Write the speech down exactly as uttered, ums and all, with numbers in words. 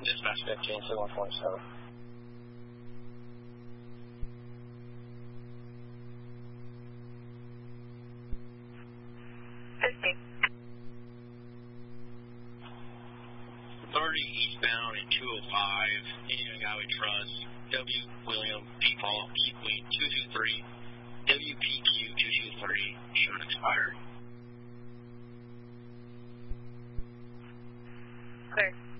Dispatch fifteen, two one four seven. fifteen. Authority eastbound at two oh five, Indian Highway Trust, W. William Default, keep wait two two three, W P Q two two three, should expire. Clear.